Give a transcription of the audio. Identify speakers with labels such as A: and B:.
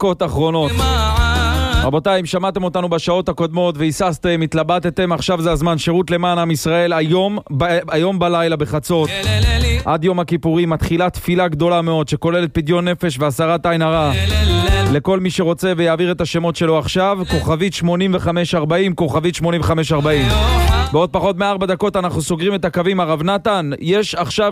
A: דקות אחרונות. רבותיי, אם שמעתם אותנו בשעות הקודמות והיססתם, התלבטתם, עכשיו זה הזמן. שירות למען עם ישראל. היום בלילה בחצות עד יום הכיפורים מתחילה תפילה גדולה מאוד שכוללת פדיון נפש והסרת עין הרע. לכל מי שרוצה ויעביר את השמות שלו עכשיו, כוכבית 8540, כוכבית 8540. בעוד פחות מ4 דקות אנחנו סוגרים את הקווים. הרב נתן, יש עכשיו